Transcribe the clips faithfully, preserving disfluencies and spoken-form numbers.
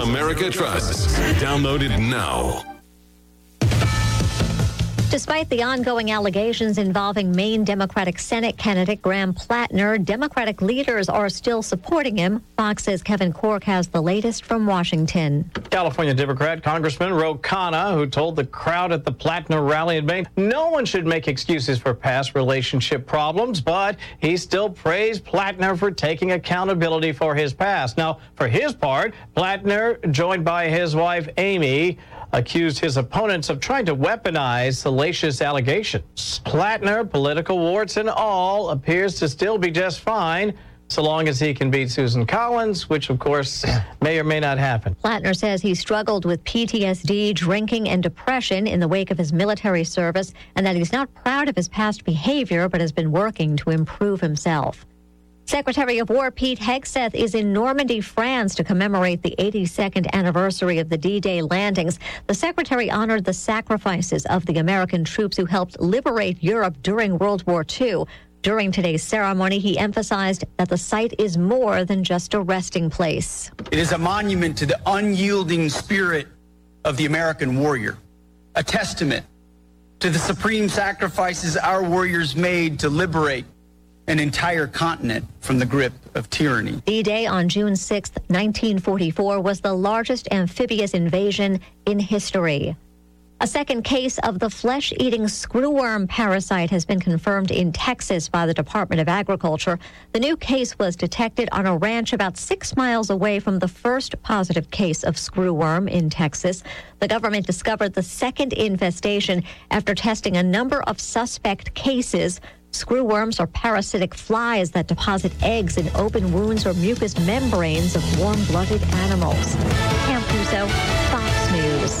America trusts. Download it now. Despite the ongoing allegations involving Maine Democratic Senate candidate Graham Plattner, Democratic leaders are still supporting him. Fox says Kevin Corke has the latest from Washington. California Democrat Congressman Ro Khanna, who told the crowd at the Plattner rally in Maine, no one should make excuses for past relationship problems, but he still praised Plattner for taking accountability for his past. Now, for his part, Plattner, joined by his wife Amy, accused his opponents of trying to weaponize salacious allegations. Plattner, political warts and all, appears to still be just fine, so long as he can beat Susan Collins, which, of course, may or may not happen. Plattner says he struggled with P T S D, drinking, and depression in the wake of his military service, and that he's not proud of his past behavior, but has been working to improve himself. Secretary of War Pete Hegseth is in Normandy, France, to commemorate the eighty-second anniversary of the D-Day landings. The secretary honored the sacrifices of the American troops who helped liberate Europe during World War Two. During today's ceremony, he emphasized that the site is more than just a resting place. It is a monument to the unyielding spirit of the American warrior, a testament to the supreme sacrifices our warriors made to liberate an entire continent from the grip of tyranny. D-Day on June sixth, nineteen forty-four, was the largest amphibious invasion in history. A second case of the flesh-eating screwworm parasite has been confirmed in Texas by the Department of Agriculture. The new case was detected on a ranch about six miles away from the first positive case of screwworm in Texas. The government discovered the second infestation after testing a number of suspect cases. Screwworms are parasitic flies that deposit eggs in open wounds or mucous membranes of warm-blooded animals. Cam Puso, Fox News.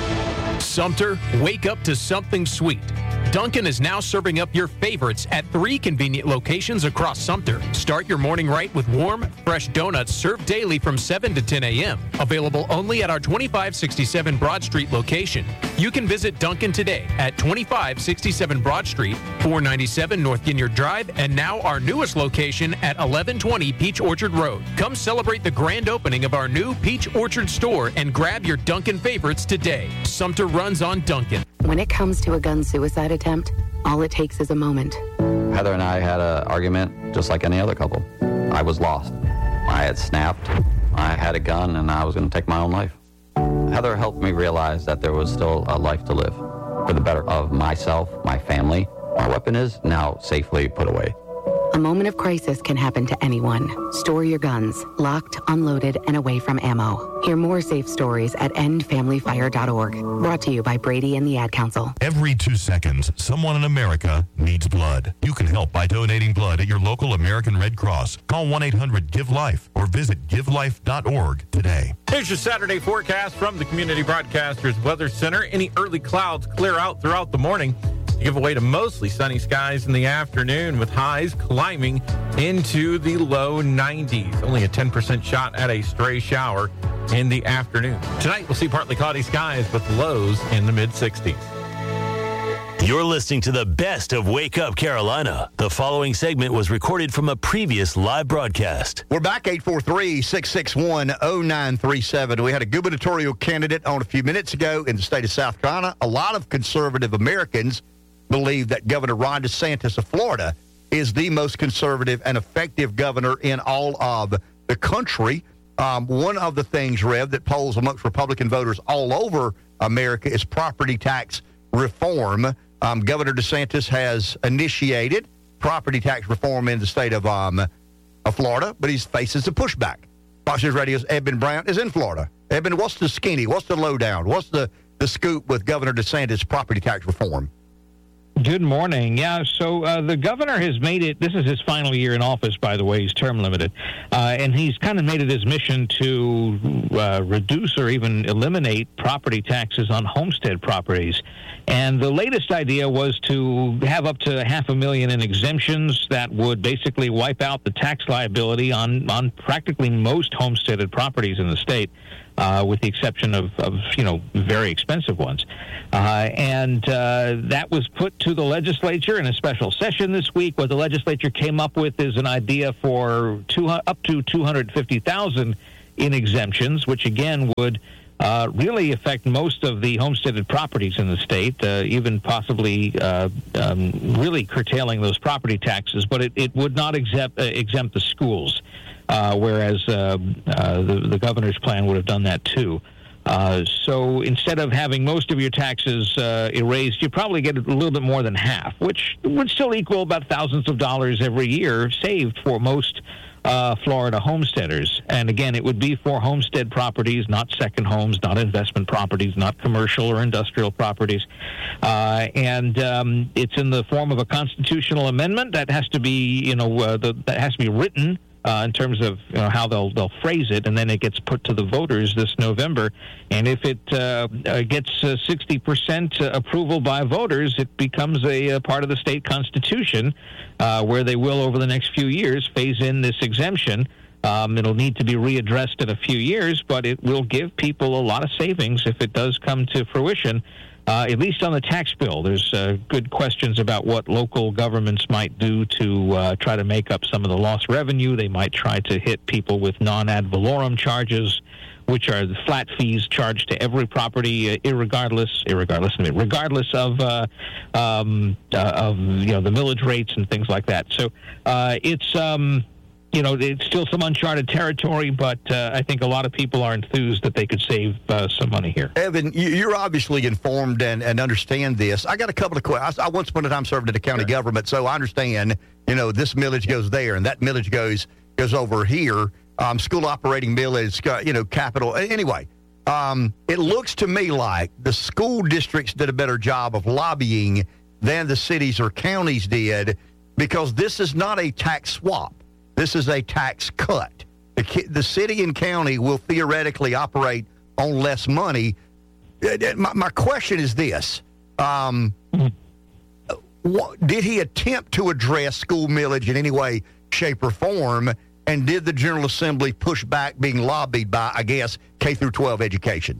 Sumter, wake up to something sweet. Dunkin' is now serving up your favorites at three convenient locations across Sumter. Start your morning right with warm, fresh donuts served daily from seven to ten a.m. Available only at our twenty-five sixty-seven Broad Street location. You can visit Dunkin' today at twenty-five sixty-seven Broad Street, four ninety-seven North Ginyard Drive, and now our newest location at eleven twenty Peach Orchard Road. Come celebrate the grand opening of our new Peach Orchard store and grab your Dunkin' favorites today. Sumter runs on Dunkin'. When it comes to a gun suicide attempt, all it takes is a moment. Heather and I had an argument just like any other couple. I was lost. I had snapped. I had a gun, and I was going to take my own life. Heather helped me realize that there was still a life to live for the better of myself, my family. My weapon is now safely put away. A moment of crisis can happen to anyone. Store your guns, locked, unloaded, and away from ammo. Hear more safe stories at end family fire dot org. Brought to you by Brady and the Ad Council. Every two seconds, someone in America needs blood. You can help by donating blood at your local American Red Cross. Call one eight hundred give life or visit give life dot org today. Here's your Saturday forecast from the Community Broadcasters Weather Center. Any early clouds clear out throughout the morning. Give way to mostly sunny skies in the afternoon with highs climbing into the low nineties. Only a ten percent shot at a stray shower in the afternoon. Tonight we'll see partly cloudy skies with lows in the mid sixties. You're listening to the best of Wake Up Carolina. The following segment was recorded from a previous live broadcast. We're back, eight four three, six six one, zero nine three seven. We had a gubernatorial candidate on a few minutes ago in the state of South Carolina. A lot of conservative Americans believe that Governor Ron DeSantis of Florida is the most conservative and effective governor in all of the country. Um, one of the things, Rev, that polls amongst Republican voters all over America is property tax reform. Um, Governor DeSantis has initiated property tax reform in the state of, um, of Florida, but he faces a pushback. Fox News Radio's Edmund Brown is in Florida. Edmund, what's the skinny? What's the lowdown? What's the, the scoop with Governor DeSantis' property tax reform? Good morning. Yeah, so uh, the governor has made it, this is his final year in office, by the way, he's term limited, uh, and he's kind of made it his mission to uh, reduce or even eliminate property taxes on homestead properties. And the latest idea was to have up to half a million in exemptions that would basically wipe out the tax liability on, on practically most homesteaded properties in the state. Uh, with the exception of, of, you know, very expensive ones. Uh, and uh, that was put to the legislature in a special session this week. What the legislature came up with is an idea for two, up to two hundred fifty thousand dollars in exemptions, which again would uh, really affect most of the homesteaded properties in the state, uh, even possibly uh, um, really curtailing those property taxes. But it, it would not exempt, uh, exempt the schools, uh, whereas uh, uh, the, the governor's plan would have done that too. Uh, so instead of having most of your taxes uh, erased, you probably get a little bit more than half, which would still equal about thousands of dollars every year saved for most uh, Florida homesteaders. And again, it would be for homestead properties, not second homes, not investment properties, not commercial or industrial properties. Uh, and um, it's in the form of a constitutional amendment that has to be, you know, uh, the, that has to be written Uh, in terms of you know, how they'll they'll phrase it, and then it gets put to the voters this November. And if it uh, uh, gets uh, sixty percent approval by voters, it becomes a, a part of the state constitution, uh, where they will, over the next few years, phase in this exemption. Um, it'll need to be readdressed in a few years, but it will give people a lot of savings if it does come to fruition. Uh, at least on the tax bill, there's uh, good questions about what local governments might do to uh, try to make up some of the lost revenue. They might try to hit people with non-ad valorem charges, which are the flat fees charged to every property, uh, irregardless, irregardless, regardless of uh, um, uh, of you know the millage rates and things like that. So uh, it's. Um, You know, it's still some uncharted territory, but uh, I think a lot of people are enthused that they could save uh, some money here. Evan, you're obviously informed and, and understand this. I got a couple of questions. I once upon a time served in the county sure. government, so I understand, you know, this millage goes there and that millage goes goes over here. Um, school operating millage, you know, capital. Anyway, um, it looks to me like the school districts did a better job of lobbying than the cities or counties did, because this is not a tax swap. This is a tax cut. The, the city and county will theoretically operate on less money. My, my question is this. Um, what, did he attempt to address school millage in any way, shape, or form? And did the General Assembly push back being lobbied by, I guess, K through twelve education?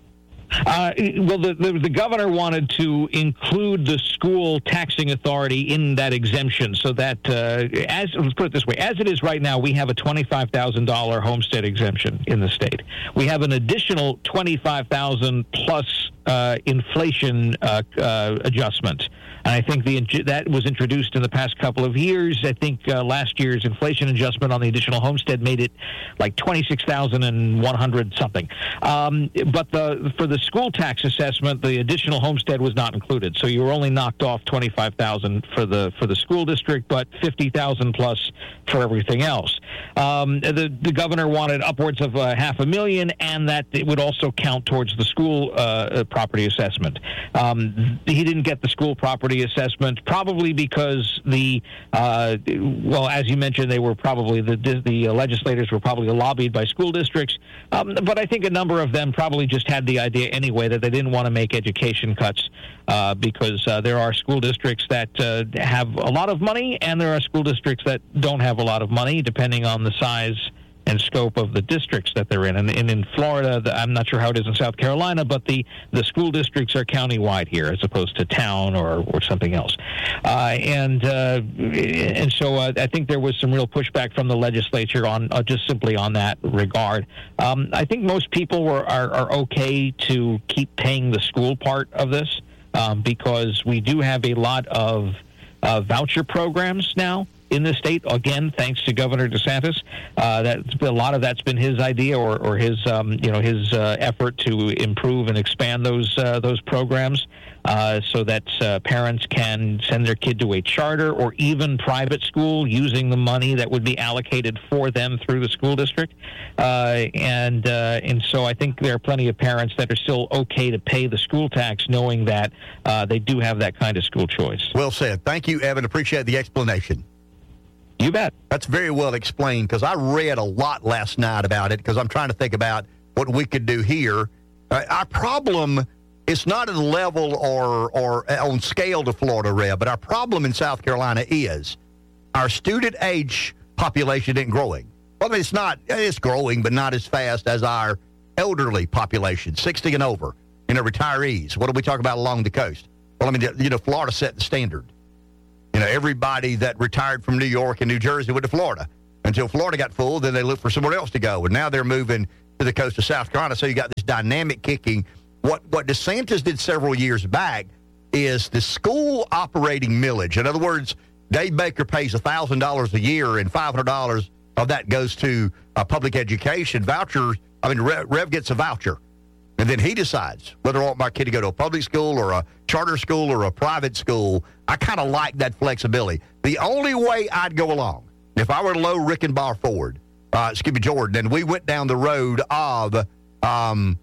Uh, well, the, the the governor wanted to include the school taxing authority in that exemption, so that uh, as let's put it this way, as it is right now, we have a twenty-five thousand dollars homestead exemption in the state. We have an additional twenty-five thousand dollars plus uh, inflation uh, uh, adjustment. And I think the that was introduced in the past couple of years. I think uh, last year's inflation adjustment on the additional homestead made it like twenty-six thousand one hundred something. Um, but the for the school tax assessment, the additional homestead was not included. So you were only knocked off twenty-five thousand for the for the school district, but fifty thousand plus for everything else. Um, the the governor wanted upwards of uh, half a million, and that it would also count towards the school uh, property assessment. Um, he didn't get the school property assessment, probably because the uh, well, as you mentioned, they were probably the the legislators were probably lobbied by school districts, um, but I think a number of them probably just had the idea anyway that they didn't want to make education cuts uh, because uh, there are school districts that uh, have a lot of money and there are school districts that don't have a lot of money, depending on the size and scope of the districts that they're in. And, and in Florida, the, I'm not sure how it is in South Carolina, but the, the school districts are county-wide here as opposed to town or, or something else. Uh, and uh, and so uh, I think there was some real pushback from the legislature on uh, just simply on that regard. Um, I think most people were are, are okay to keep paying the school part of this um, because we do have a lot of uh, voucher programs now in the state, again, thanks to Governor DeSantis. Uh, that's a lot of that's been his idea, or, or his, um, you know, his uh, effort to improve and expand those uh, those programs, uh, so that uh, parents can send their kid to a charter or even private school using the money that would be allocated for them through the school district. Uh, and uh, and so I think there are plenty of parents that are still okay to pay the school tax, knowing that uh, they do have that kind of school choice. Well said. Thank you, Evan. Appreciate the explanation. You bet. That's very well explained, because I read a lot last night about it, because I'm trying to think about what we could do here. Uh, our problem is not at a level or, or on scale to Florida, Rev, but our problem in South Carolina is our student age population isn't growing. Well, I mean, it's not, it's growing, but not as fast as our elderly population, sixty and over, you know, retirees. What do we talk about along the coast? Well, I mean, you know, Florida set the standard. You know, everybody that retired from New York and New Jersey went to Florida. until Florida got full. Then they looked for somewhere else to go, and now they're moving to the coast of South Carolina. So you got this dynamic kicking. What what DeSantis did several years back is the school operating millage. In other words, Dave Baker pays one thousand dollars a year, and five hundred dollars of that goes to uh, public education. Vouchers, I mean, Rev, Rev gets a voucher, and then he decides whether I want my kid to go to a public school or a charter school or a private school. I kind of like that flexibility. The only way I'd go along, if I were Low Rickenbaugh Ford, uh, Skippy Jordan, and we went down the road of um,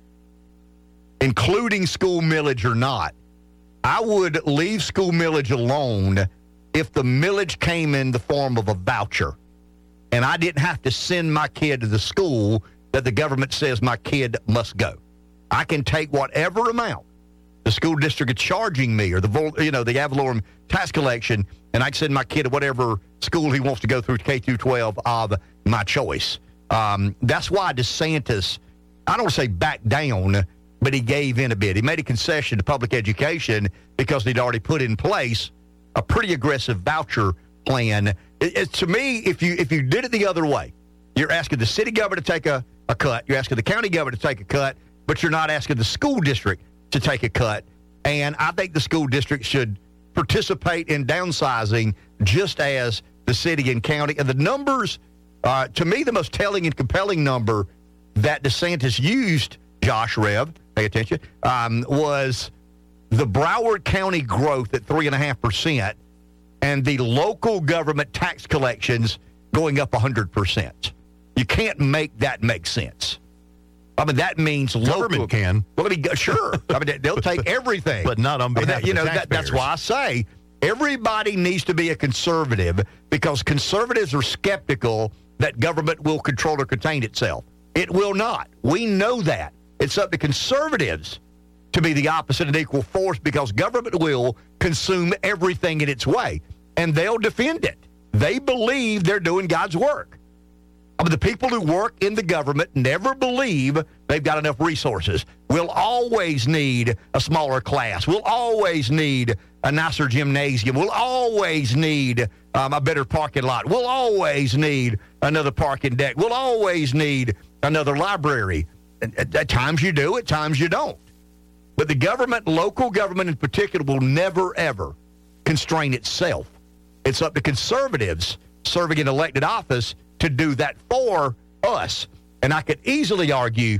including school millage or not, I would leave school millage alone if the millage came in the form of a voucher and I didn't have to send my kid to the school that the government says my kid must go. I can take whatever amount the school district is charging me or the, you know, the ad valorem tax collection, and I can send my kid to whatever school he wants to go through, K through twelve of my choice. Um, that's why DeSantis, I don't want to say back down, but he gave in a bit. He made a concession to public education because he'd already put in place a pretty aggressive voucher plan. It, it, to me, if you if you did it the other way, you're asking the city government to take a, a cut, you're asking the county government to take a cut, but you're not asking the school district to take a cut. And I think the school district should participate in downsizing just as the city and county. And the numbers, uh, to me, the most telling and compelling number that DeSantis used, Josh Rev, pay attention, um, was the Broward County growth at three point five percent and the local government tax collections going up one hundred percent. You can't make that make sense. I mean, that means government local, can. Well, I mean, sure. I mean, they'll take everything. But not on behalf I mean, that, you of the know, that, that's taxpayers. why I say everybody needs to be a conservative, because conservatives are skeptical that government will control or contain itself. It will not. We know that. It's up to conservatives to be the opposite and equal force, because government will consume everything in its way, and they'll defend it. They believe they're doing God's work. I mean, the people who work in the government never believe they've got enough resources. We'll always need a smaller class. We'll always need a nicer gymnasium. We'll always need um, a better parking lot. We'll always need another parking deck. We'll always need another library. At, at times you do, at times you don't. But the government, local government in particular, will never, ever constrain itself. It's up to conservatives serving in elected office to do that for us. And I could easily argue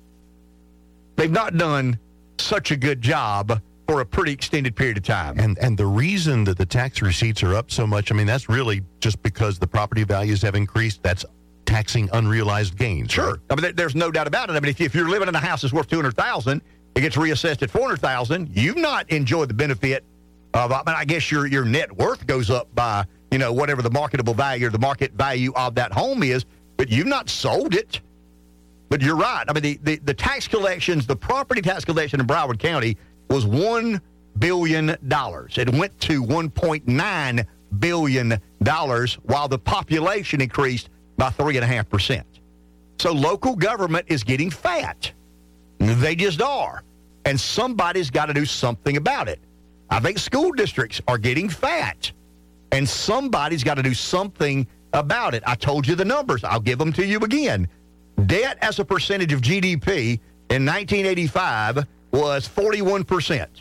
they've not done such a good job for a pretty extended period of time. And and the reason that the tax receipts are up so much, I mean, that's really just because the property values have increased. That's taxing unrealized gains. Sure. Right? I mean, there's no doubt about it. I mean, if, if you're living in a house that's worth two hundred thousand dollars, it gets reassessed at four hundred thousand dollars, you've not enjoyed the benefit of, I mean, I guess your, your net worth goes up by, you know, whatever the marketable value or the market value of that home is, but you've not sold it. But you're right. I mean, the, the, the tax collections, the property tax collection in Broward County was one billion dollars. It went to one point nine billion dollars, while the population increased by three point five percent. So local government is getting fat. They just are. And somebody's got to do something about it. I think school districts are getting fat. And somebody's got to do something about it. I told you the numbers. I'll give them to you again. Debt as a percentage of G D P in nineteen eighty-five was forty-one percent.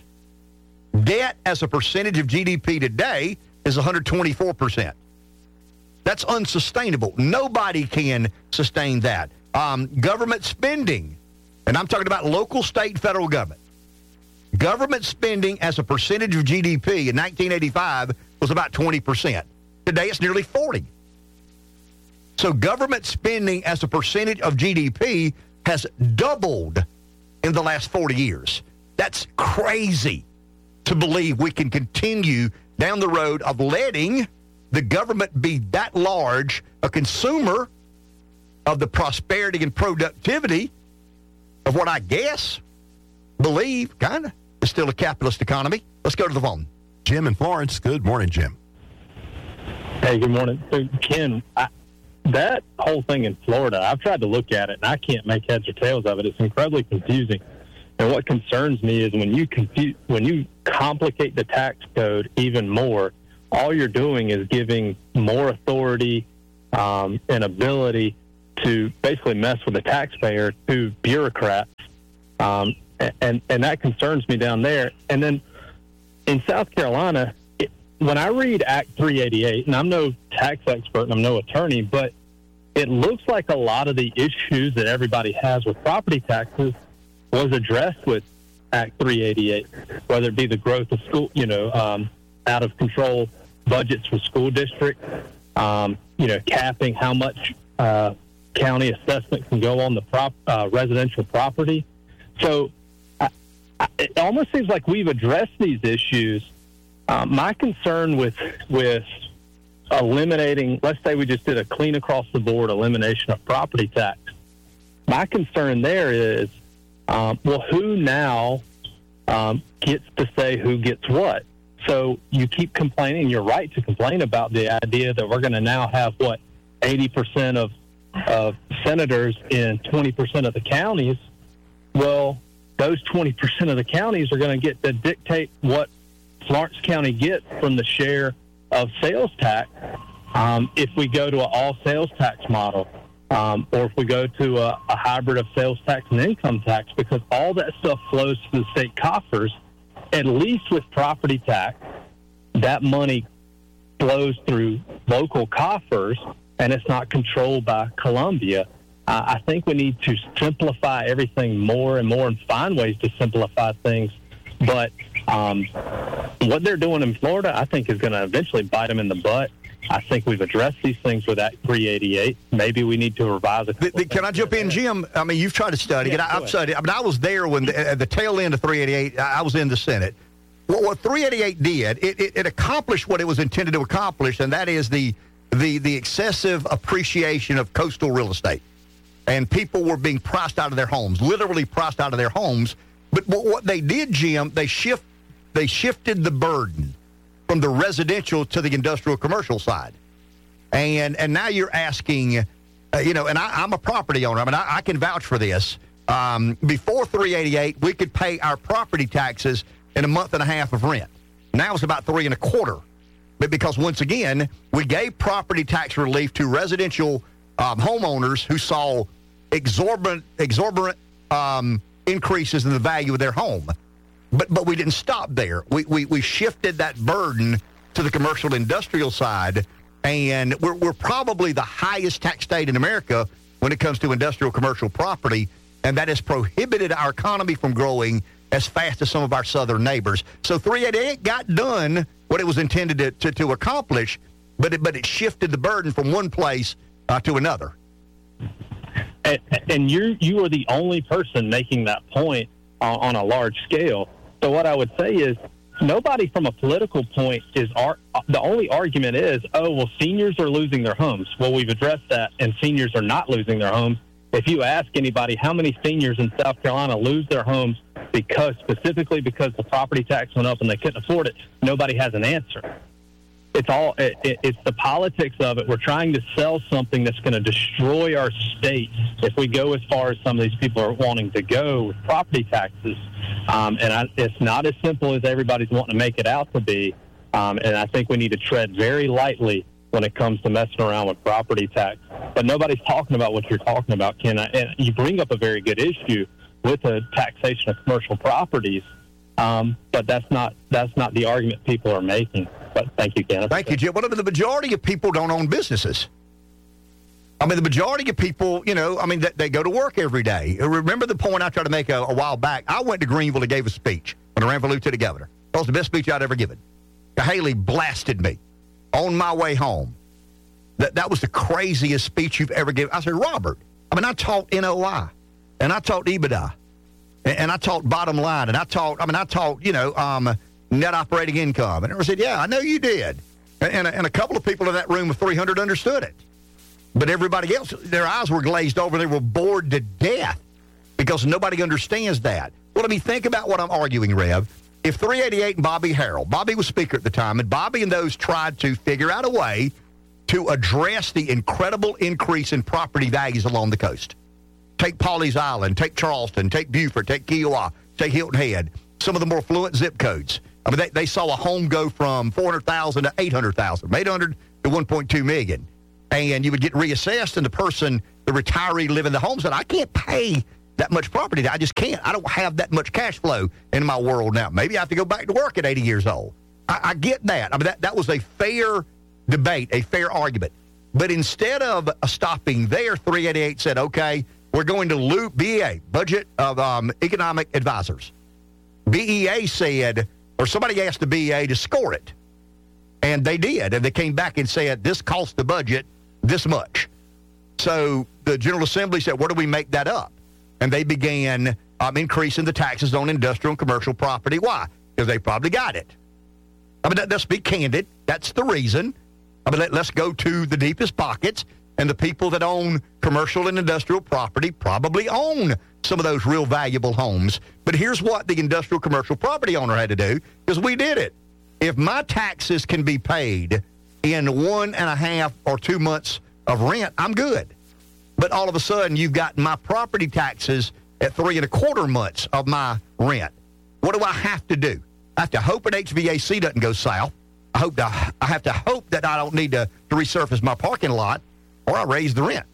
Debt as a percentage of G D P today is one hundred twenty-four percent. That's unsustainable. Nobody can sustain that. Um, government spending, and I'm talking about local, state, and federal government. Government spending as a percentage of G D P in nineteen eighty-five was about twenty percent. Today it's nearly forty. So government spending as a percentage of G D P has doubled in the last forty years. That's crazy to believe we can continue down the road of letting the government be that large a consumer of the prosperity and productivity of what I guess, believe, kind of, is still a capitalist economy. Let's go to the phone. Jim in Florence. Good morning, Jim. Hey, good morning. So, Ken, I, that whole thing in Florida, I've tried to look at it, and I can't make heads or tails of it. It's incredibly confusing. And what concerns me is when you confuse, when you complicate the tax code even more, all you're doing is giving more authority um, and ability to basically mess with the taxpayer to bureaucrats. Um, and, and that concerns me down there. And then in South Carolina, it, when I read Act three eighty-eight, and I'm no tax expert and I'm no attorney, but it looks like a lot of the issues that everybody has with property taxes was addressed with Act three eighty-eight, whether it be the growth of school, you know, um, out of control budgets for school districts, um, you know, capping how much uh, county assessment can go on the prop, uh, residential property. So I, I, it almost seems like we've addressed these issues. Uh, my concern with with eliminating, let's say we just did a clean across the board elimination of property tax. My concern there is, um, well, who now um, gets to say who gets what? So you keep complaining, you're right to complain about the idea that we're going to now have, what, eighty percent of, of senators in twenty percent of the counties. Well, those twenty percent of the counties are going to get to dictate what Florence County gets from the share of sales tax um, if we go to an all sales tax model, um, or if we go to a, a hybrid of sales tax and income tax, because all that stuff flows to the state coffers. At least with property tax, that money flows through local coffers, and it's not controlled by Columbia. Uh, I think we need to simplify everything more and more and find ways to simplify things. But um, what they're doing in Florida, I think, is going to eventually bite them in the butt. I think we've addressed these things with Act three eighty-eight. Maybe we need to revise it. Can I jump in, Jim? I mean, you've tried to study yeah, it. I've studied it. I mean, I was there when the, at the tail end of three eighty-eight, I was in the Senate. What, what three eighty-eight did, it, it, it accomplished what it was intended to accomplish, and that is the, the, the excessive appreciation of coastal real estate. And people were being priced out of their homes, literally priced out of their homes. But what they did, Jim, they shift they shifted the burden from the residential to the industrial commercial side. And and now you're asking, uh, you know, and I, I'm a property owner. I mean, I, I can vouch for this. Um, before three eighty-eight, we could pay our property taxes in a month and a half of rent. Now it's about three and a quarter. But because, once again, we gave property tax relief to residential um, homeowners who saw exorbitant, exorbitant um, increases in the value of their home. But but we didn't stop there. We, we, we shifted that burden to the commercial industrial side, and we're, we're probably the highest tax state in America when it comes to industrial commercial property, and that has prohibited our economy from growing as fast as some of our southern neighbors. So three eighty-eight got done what it was intended to, to, to accomplish, but it, but it shifted the burden from one place uh, to another. And, and you you are the only person making that point on, on a large scale. So what I would say is nobody from a political point is ar- the only argument is, oh, well, seniors are losing their homes. Well, we've addressed that, and seniors are not losing their homes. If you ask anybody how many seniors in South Carolina lose their homes because specifically because the property tax went up and they couldn't afford it, nobody has an answer. It's all it, it, it's the politics of it. We're trying to sell something that's going to destroy our state if we go as far as some of these people are wanting to go with property taxes. Um, and I, it's not as simple as everybody's wanting to make it out to be. Um, and I think we need to tread very lightly when it comes to messing around with property tax. But nobody's talking about what you're talking about, Ken. And you bring up a very good issue with the taxation of commercial properties. Um, but that's not that's not the argument people are making. But thank you, Ken. Thank you, Jim. Well, the majority of people don't own businesses. I mean, the majority of people, you know, I mean, they, they go to work every day. Remember the point I tried to make a, a while back? I went to Greenville and gave a speech when I ran for lieutenant governor. That was the best speech I'd ever given. Haley blasted me on my way home. That that was the craziest speech you've ever given. I said, Robert, I mean, I taught N O I, and I taught EBITDA, and, and I taught bottom line, and I taught, I mean, I taught, you know, um, net operating income. And I said, yeah, I know you did. And, and, and a couple of people in that room of three hundred understood it. But everybody else, their eyes were glazed over. They were bored to death because nobody understands that. Well, I mean, think about what I'm arguing, Rev. If three eighty-eight and Bobby Harrell, Bobby was speaker at the time, and Bobby and those tried to figure out a way to address the incredible increase in property values along the coast. Take Pawleys Island, take Charleston, take Beaufort, take Kiowa, take Hilton Head, some of the more affluent zip codes. I mean, they, they saw a home go from four hundred thousand to eight hundred thousand, from eight hundred to one point two million. and you would get reassessed, and the person, the retiree living in the home said, I can't pay that much property. I just can't. I don't have that much cash flow in my world now. Maybe I have to go back to work at eighty years old. I, I get that. I mean, that, that was a fair debate, a fair argument. But instead of stopping there, three eighty-eight said, okay, we're going to loop B E A, Budget of um, Economic Advisors. B E A said, or somebody asked the B E A to score it. And they did. And they came back and said, this cost the budget this much. So the General Assembly said, where do we make that up? And they began um, increasing the taxes on industrial and commercial property. Why? Because they probably got it. I mean, that, let's be candid. That's the reason. I mean, let, let's go to the deepest pockets. And the people that own commercial and industrial property probably own some of those real valuable homes. But here's what the industrial commercial property owner had to do, because we did it. If my taxes can be paid in one and a half or two months of rent, I'm good. But all of a sudden, you've got my property taxes at three and a quarter months of my rent. What do I have to do? I have to hope an H V A C doesn't go south. I hope to, I have to hope that I don't need to, to resurface my parking lot, or I raise the rent.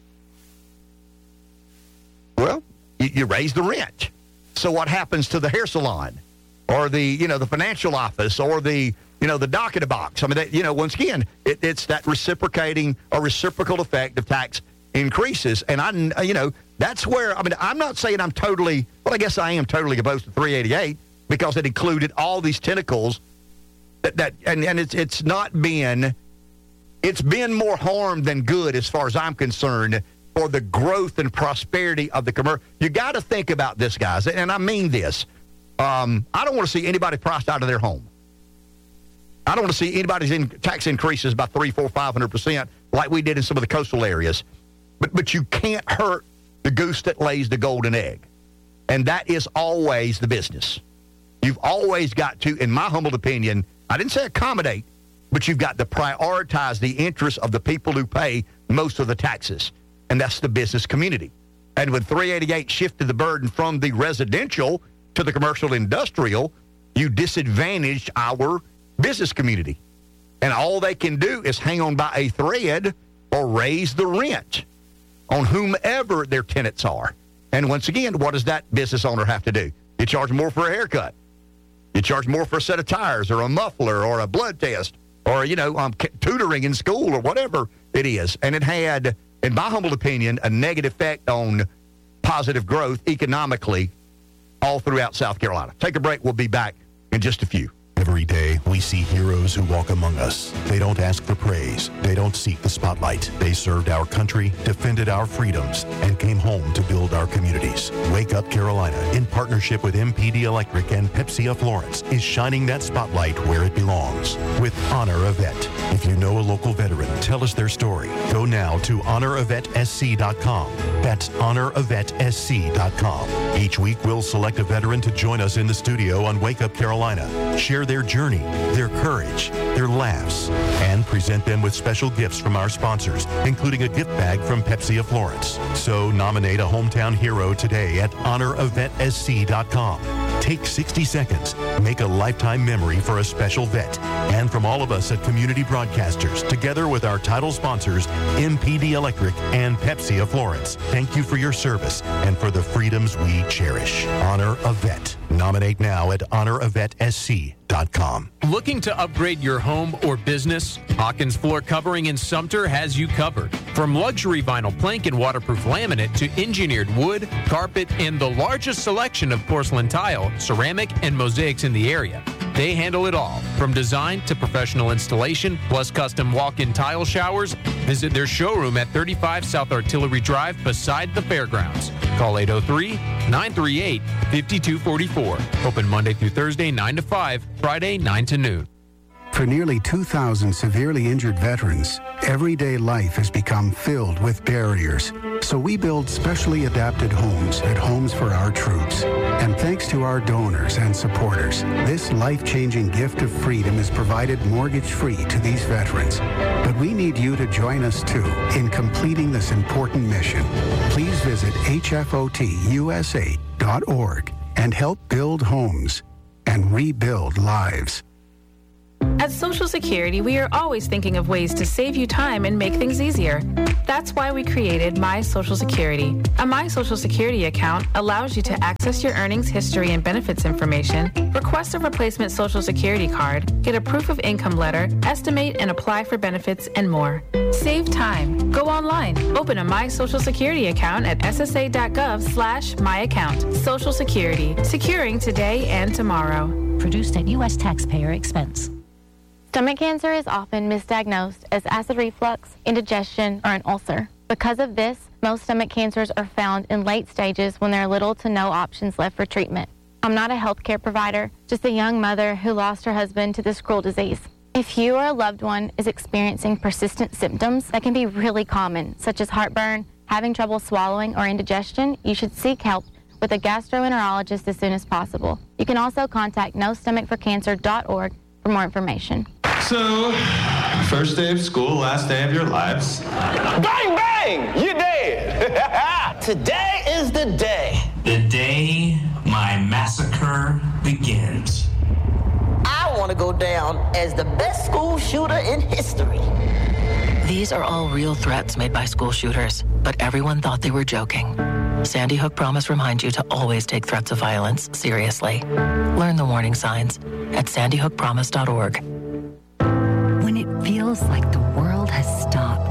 Well, you, you raise the rent. So what happens to the hair salon, or the you know the financial office, or the you know the docket box? I mean, that, you know, once again, it, it's that reciprocating or reciprocal effect of tax increases, and I you know that's where I mean I'm not saying I'm totally well I guess I am totally opposed to three eighty-eight, because it included all these tentacles that, that and and it's it's not been. It's been more harm than good, as far as I'm concerned, for the growth and prosperity of the commercial. You got to think about this, guys, and I mean this. Um, I don't want to see anybody priced out of their home. I don't want to see anybody's in tax increases by three, four, five hundred percent like we did in some of the coastal areas. But but you can't hurt the goose that lays the golden egg, and that is always the business. You've always got to, in my humble opinion, I didn't say accommodate, but you've got to prioritize the interests of the people who pay most of the taxes, and that's the business community. And when three eighty-eight shifted the burden from the residential to the commercial industrial, you disadvantaged our business community. And all they can do is hang on by a thread or raise the rent on whomever their tenants are. And once again, what does that business owner have to do? You charge more for a haircut. You charge more for a set of tires or a muffler or a blood test, or, you know, um, tutoring in school or whatever it is. And it had, in my humble opinion, a negative effect on positive growth economically all throughout South Carolina. Take a break. We'll be back in just a few. Every day, we see heroes who walk among us. They don't ask for praise. They don't seek the spotlight. They served our country, defended our freedoms, and came home to build our communities. Wake Up Carolina, in partnership with M P D Electric and Pepsi of Florence, is shining that spotlight where it belongs with Honor a Vet. If you know a local veteran, tell us their story. Go now to honor a vet s c dot com. That's honor a vet s c dot com. Each week, we'll select a veteran to join us in the studio on Wake Up Carolina. Share their journey, their courage, their laughs, and present them with special gifts from our sponsors, including a gift bag from Pepsi of Florence. So nominate a hometown hero today at honor a vet s c dot com. Take sixty seconds. Make a lifetime memory for a special vet. And from all of us at Community Broadcasters, together with our title sponsors, M P D Electric and Pepsi of Florence, thank you for your service and for the freedoms we cherish. Honor a Vet. Nominate now at honor a vet s c dot com. Looking to upgrade your home or business? Hawkins Floor Covering in Sumter has you covered. From luxury vinyl plank and waterproof laminate to engineered wood, carpet, and the largest selection of porcelain tile, ceramic, and mosaics in the area. They handle it all, from design to professional installation, plus custom walk-in tile showers. Visit their showroom at thirty-five South Artillery Drive beside the fairgrounds. Call eight oh three, nine three eight, five two four four. Open Monday through Thursday, nine to five, Friday, nine to noon. For nearly two thousand severely injured veterans, everyday life has become filled with barriers. So we build specially adapted homes at Homes for Our Troops. And thanks to our donors and supporters, this life-changing gift of freedom is provided mortgage-free to these veterans. But we need you to join us, too, in completing this important mission. Please visit h f o t u s a dot org and help build homes and rebuild lives. At Social Security, we are always thinking of ways to save you time and make things easier. That's why we created My Social Security. A My Social Security account allows you to access your earnings history and benefits information, request a replacement Social Security card, get a proof of income letter, estimate and apply for benefits, and more. Save time. Go online. Open a My Social Security account at S S A dot gov slash my account. Social Security. Securing today and tomorrow. Produced at U S taxpayer expense. Stomach cancer is often misdiagnosed as acid reflux, indigestion, or an ulcer. Because of this, most stomach cancers are found in late stages when there are little to no options left for treatment. I'm not a healthcare provider, just a young mother who lost her husband to this cruel disease. If you or a loved one is experiencing persistent symptoms that can be really common, such as heartburn, having trouble swallowing, or indigestion, you should seek help with a gastroenterologist as soon as possible. You can also contact no stomach for cancer dot org for more information. So, first day of school, last day of your lives. Bang, bang! You're dead! Today is the day. The day my massacre begins. I want to go down as the best school shooter in history. These are all real threats made by school shooters, but everyone thought they were joking. Sandy Hook Promise reminds you to always take threats of violence seriously. Learn the warning signs at sandy hook promise dot org. When it feels like the world has stopped,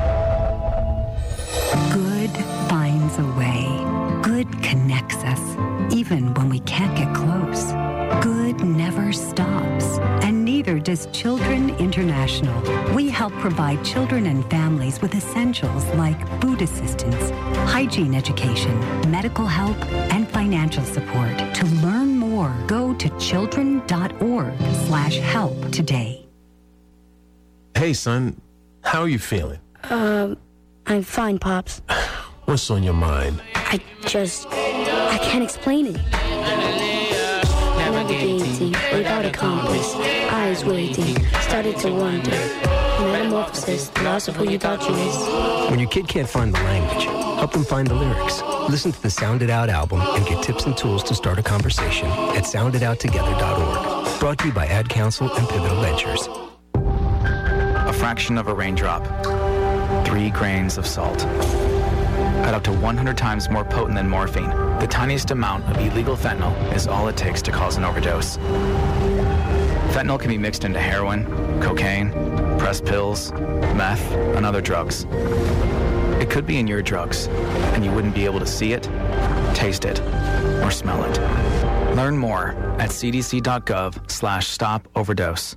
good finds a way. Good connects us, even when we can't get close. Good never stops, and neither does Children International. We help provide children and families with essentials like food assistance, hygiene education, medical help, and financial support. To learn more, go to children dot org slash help today. Hey, son, how are you feeling? Um, I'm fine, Pops. What's on your mind? I just, I can't explain it. Navigating without a compass, eyes waiting, started to wonder. Metamorphosis, the loss of who you thought you was. When your kid can't find the language, help them find the lyrics. Listen to the Sound It Out album and get tips and tools to start a conversation at sound it out together dot org. Brought to you by Ad Council and Pivotal Ventures. A fraction of a raindrop, three grains of salt. At up to one hundred times more potent than morphine, the tiniest amount of illegal fentanyl is all it takes to cause an overdose. Fentanyl can be mixed into heroin, cocaine, pressed pills, meth, and other drugs. It could be in your drugs, and you wouldn't be able to see it, taste it, or smell it. Learn more at c d c dot gov slash stop overdose.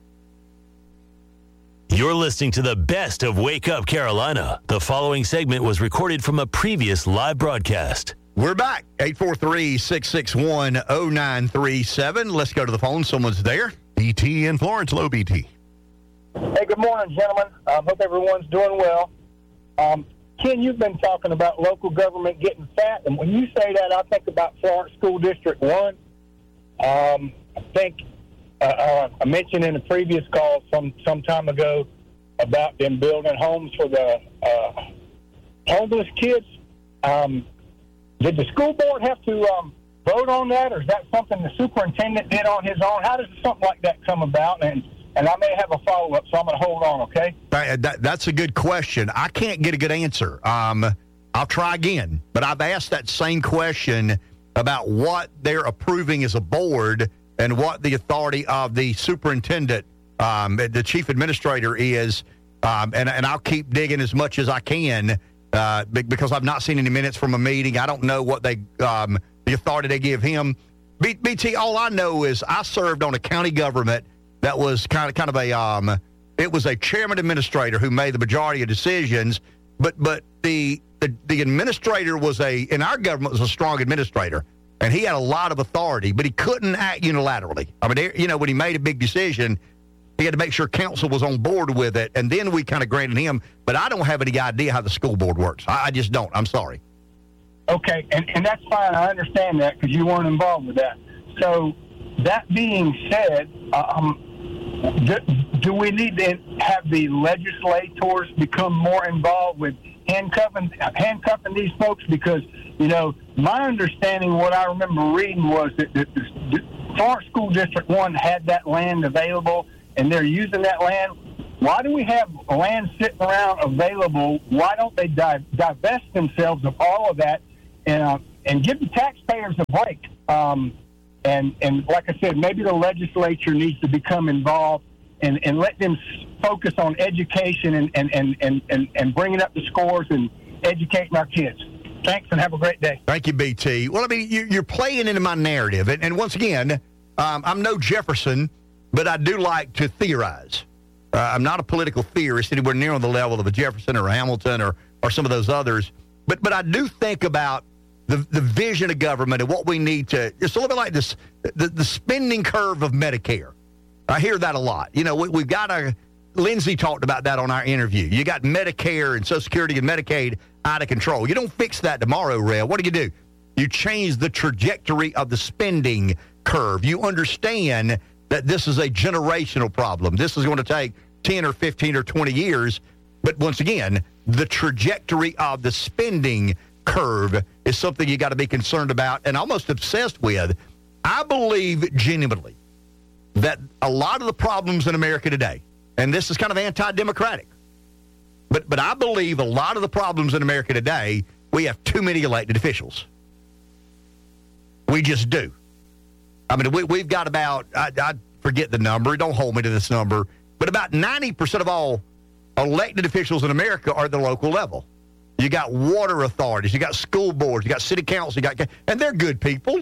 You're listening to the best of Wake Up Carolina. The following segment was recorded from a previous live broadcast. We're back. eight four three, six six one, zero nine three seven. Let's go to the phone. Someone's there. B T in Florence. Hello, B T. Hey, good morning, gentlemen. I um, hope everyone's doing well. Um, Ken, you've been talking about local government getting fat, and when you say that, I think about Florence School District one. Um, I think uh, uh, I mentioned in a previous call some some time ago about them building homes for the uh, homeless kids. Um, did the school board have to um, vote on that, or is that something the superintendent did on his own? How does something like that come about? And and I may have a follow-up, so I'm going to hold on, okay? That, that, that's a good question. I can't get a good answer. Um, I'll try again, but I've asked that same question about what they're approving as a board and what the authority of the superintendent, um, the chief administrator is, um, and, and I'll keep digging as much as I can uh, because I've not seen any minutes from a meeting. I don't know what they, um, the authority they give him. B- BT, all I know is I served on a county government that was kind of kind of a, um, it was a chairman administrator who made the majority of decisions, but but the, the the administrator was a, in our government was a strong administrator, and he had a lot of authority, but he couldn't act unilaterally. I mean, you know, when he made a big decision, he had to make sure council was on board with it, and then we kind of granted him, but I don't have any idea how the school board works. I, I just don't. I'm sorry. Okay, and, and that's fine. I understand that because you weren't involved with that. So that being said, um, do, do we need to have the legislators become more involved with handcuffing handcuffing these folks? Because, you know, my understanding, what I remember reading was that, that the Florence School District one had that land available, and they're using that land, why do we have land sitting around available? Why don't they di- divest themselves of all of that and uh, and give the taxpayers a break? Um, and and like I said, maybe the legislature needs to become involved and, and let them focus on education and, and, and, and, and, and bringing up the scores and educating our kids. Thanks, and have a great day. Thank you, B T. Well, I mean, you're playing into my narrative. And, and once again, um, I'm no Jefferson, but I do like to theorize. Uh, I'm not a political theorist anywhere near on the level of a Jefferson or a Hamilton or, or some of those others. But but I do think about the, the vision of government and what we need to – it's a little bit like this the, the spending curve of Medicare. I hear that a lot. You know, we, we've got a – Lindsay talked about that on our interview. You got Medicare and Social Security and Medicaid out of control. You don't fix that tomorrow, Rev. What do you do? You change the trajectory of the spending curve. You understand that this is a generational problem. This is going to take ten or fifteen or twenty years. But once again, the trajectory of the spending curve is something you got to be concerned about and almost obsessed with. I believe genuinely that a lot of the problems in America today, and this is kind of anti-democratic, but but I believe a lot of the problems in America today, we have too many elected officials. We just do. I mean, we, we've got about, I, I forget the number, don't hold me to this number, but about ninety percent of all elected officials in America are at the local level. You got water authorities, you got school boards, you got city council, you got, and they're good people.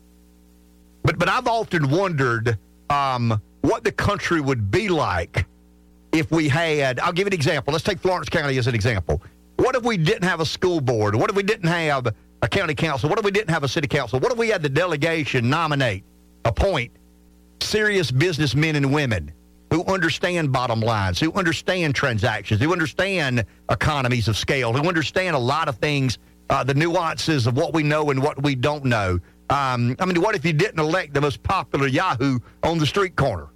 But but I've often wondered um, what the country would be like if we had, I'll give you an example. Let's take Florence County as an example. What if we didn't have a school board? What if we didn't have a county council? What if we didn't have a city council? What if we had the delegation nominate, appoint serious businessmen and women who understand bottom lines, who understand transactions, who understand economies of scale, who understand a lot of things, uh, the nuances of what we know and what we don't know. Um, I mean, what if you didn't elect the most popular Yahoo on the street corner?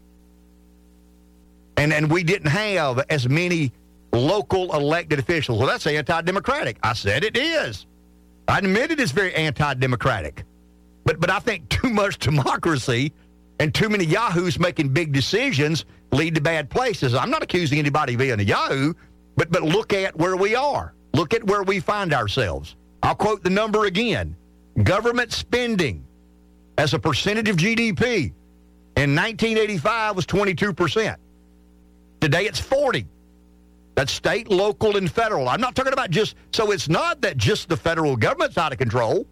And and we didn't have as many local elected officials. Well, that's anti-democratic. I said it is. I admit it is very anti-democratic. But but I think too much democracy and too many Yahoos making big decisions lead to bad places. I'm not accusing anybody of being a Yahoo, but but look at where we are. Look at where we find ourselves. I'll quote the number again. Government spending as a percentage of G D P in nineteen eighty-five was twenty-two percent. Today it's forty. That's state, local, and federal. I'm not talking about just, so it's not that just the federal government's out of control.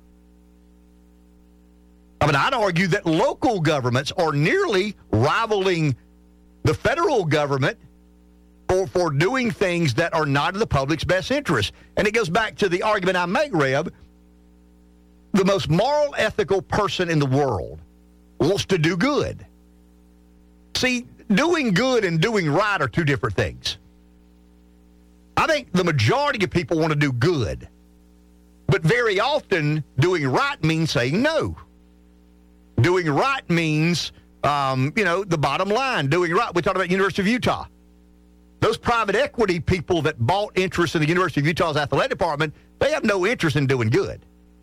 I mean, I'd argue that local governments are nearly rivaling the federal government for, for doing things that are not in the public's best interest. And it goes back to the argument I make, Reb. The most moral, ethical person in the world wants to do good. See, doing good and doing right are two different things. I think the majority of people want to do good. But very often, doing right means saying no. Doing right means, um, you know, the bottom line. Doing right, we talked about University of Utah. Those private equity people that bought interest in the University of Utah's athletic department, they have no interest in doing good.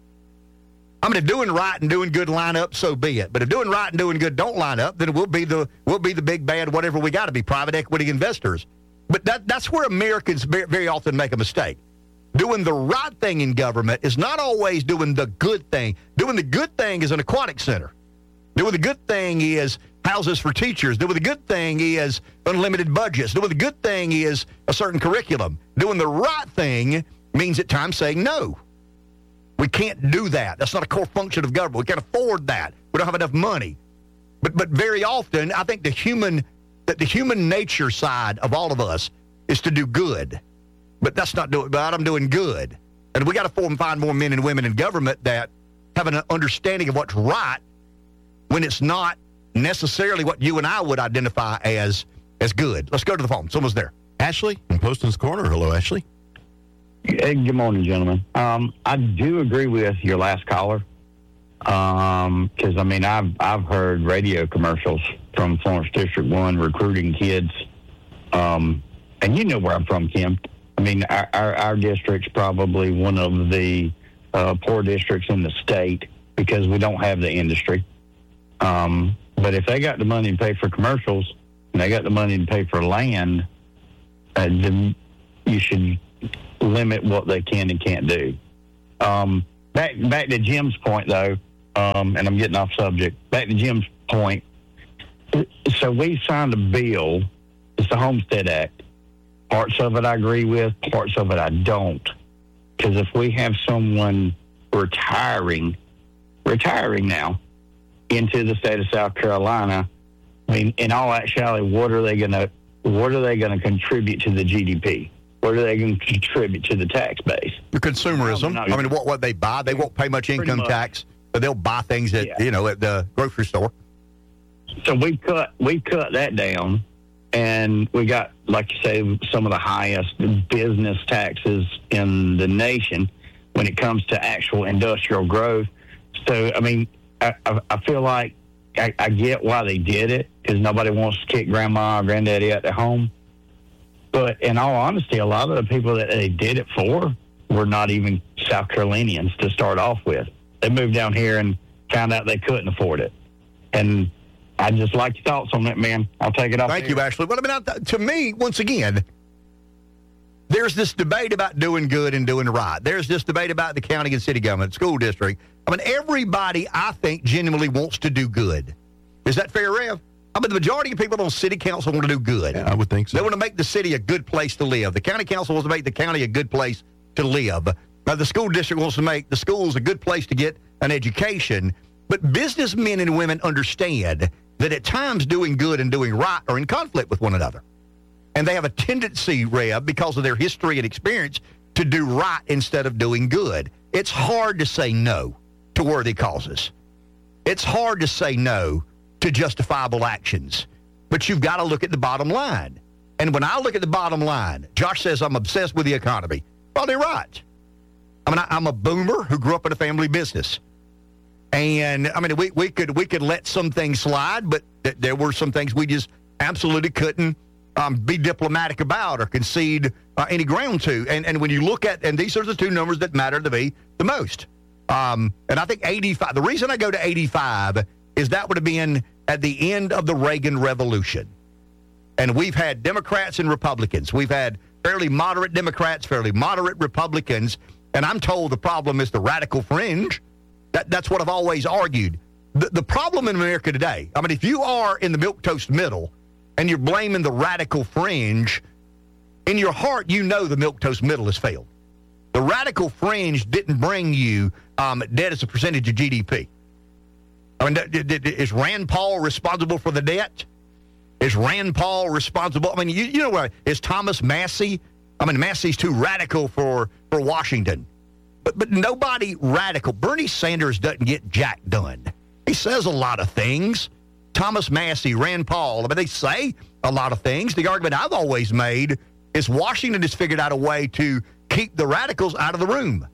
I mean, if doing right and doing good line up, so be it. But if doing right and doing good don't line up, then we'll be the we'll be the big bad whatever we got to be, private equity investors. But that that's where Americans very often make a mistake. Doing the right thing in government is not always doing the good thing. Doing the good thing is an aquatic center. Doing the good thing is houses for teachers. Doing the good thing is unlimited budgets. Doing the good thing is a certain curriculum. Doing the right thing means at times saying no. We can't do that. That's not a core function of government. We can't afford that. We don't have enough money. But but very often, I think the human that the human nature side of all of us is to do good. But that's not doing bad. I'm doing good. And we got to form find more men and women in government that have an understanding of what's right when it's not necessarily what you and I would identify as as good. Let's go to the phone. Someone's there. Ashley in Poston's Corner. Hello, Ashley. Hey, good morning, gentlemen. Um, I do agree with your last caller because, um, I mean, I've I've heard radio commercials from Florence District one recruiting kids. Um, and you know where I'm from, Kim. I mean, our, our, our district's probably one of the uh, poor districts in the state because we don't have the industry. Um, but if they got the money to pay for commercials, and they got the money to pay for land, uh, then you should limit what they can and can't do. Um, back back to Jim's point, though, um, and I'm getting off subject. Back to Jim's point. So we signed a bill. It's the Homestead Act. Parts of it I agree with, parts of it I don't. Because if we have someone retiring, retiring now into the state of South Carolina, I mean, in all actuality, what are they going to, what are they going to contribute to the G D P? What are they going to contribute to the tax base? The consumerism. I mean, what what they buy, they won't pay much income much. tax, but they'll buy things at yeah. you know at the grocery store. So we cut we cut that down, and we got, like you say, some of the highest business taxes in the nation when it comes to actual industrial growth. So I mean, I, I, I feel like I, I get why they did it, because nobody wants to kick grandma or granddaddy out their home. But in all honesty, a lot of the people that they did it for were not even South Carolinians to start off with. They moved down here and found out they couldn't afford it. And I just like your thoughts on that, man. I'll take it off. Thank you, Ashley. But I mean, to me, once again, there's this debate about doing good and doing right. There's this debate about the county and city government, school district. I mean, everybody, I think, genuinely wants to do good. Is that fair, Rev? I mean, the majority of people on city council want to do good. Yeah, I would think so. They want to make the city a good place to live. The county council wants to make the county a good place to live. Now, the school district wants to make the schools a good place to get an education. But businessmen and women understand that at times doing good and doing right are in conflict with one another. And they have a tendency, Rev, because of their history and experience, to do right instead of doing good. It's hard to say no to worthy causes. It's hard to say no to justifiable actions. But you've got to look at the bottom line. And when I look at the bottom line, Josh says I'm obsessed with the economy. Well, they're right. I mean, I, I'm a boomer who grew up in a family business. And, I mean, we, we could we could let some things slide, but th- there were some things we just absolutely couldn't um, be diplomatic about or concede uh, any ground to. And and when you look at, and these are the two numbers that matter to me the most. Um, and I think eighty-five, the reason I go to eighty-five is that would have been at the end of the Reagan Revolution. And we've had Democrats and Republicans. We've had fairly moderate Democrats, fairly moderate Republicans. And I'm told the problem is the radical fringe. That, that's what I've always argued. The, the problem in America today, I mean, if you are in the milquetoast middle and you're blaming the radical fringe, in your heart, you know the milquetoast middle has failed. The radical fringe didn't bring you um, debt as a percentage of G D P. I mean, is Rand Paul responsible for the debt? Is Rand Paul responsible? I mean, you, you know what? Is Thomas Massey? I mean, Massey's too radical for, for Washington. But but nobody radical. Bernie Sanders doesn't get jack done. He says a lot of things. Thomas Massey, Rand Paul, I mean, they say a lot of things. The argument I've always made is Washington has figured out a way to keep the radicals out of the room.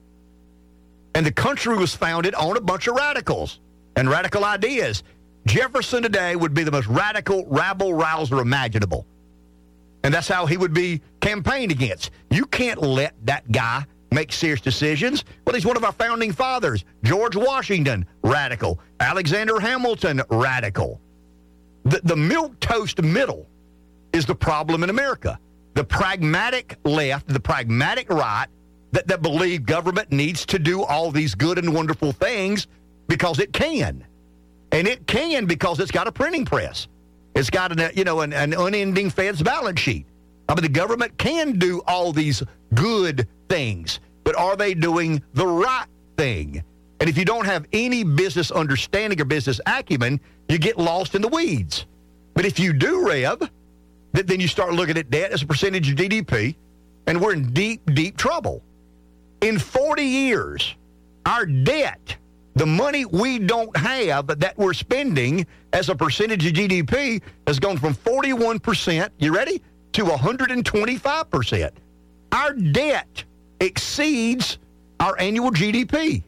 And the country was founded on a bunch of radicals and radical ideas. Jefferson today would be the most radical rabble-rouser imaginable. And that's how he would be campaigned against. You can't let that guy make serious decisions. Well, he's one of our founding fathers. George Washington, radical. Alexander Hamilton, radical. The, the milquetoast middle is the problem in America. The pragmatic left, the pragmatic right, that, that believe government needs to do all these good and wonderful things because it can. And it can because it's got a printing press. It's got an, you know, an, an unending Fed's balance sheet. I mean, the government can do all these good things, but are they doing the right thing? And if you don't have any business understanding or business acumen, you get lost in the weeds. But if you do, Rev, then you start looking at debt as a percentage of G D P, and we're in deep, deep trouble. In forty years, our debt, the money we don't have that we're spending as a percentage of G D P, has gone from forty-one percent, you ready, to one hundred twenty-five percent. Our debt exceeds our annual G D P.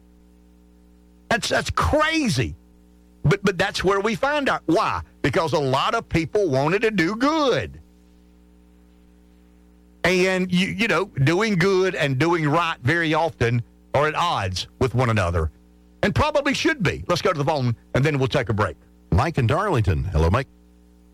That's that's crazy. But but that's where we find out. Why? Because a lot of people wanted to do good. And, you, you know, doing good and doing right very often are at odds with one another. And probably should be. Let's go to the phone, and then we'll take a break. Mike in Darlington. Hello, Mike.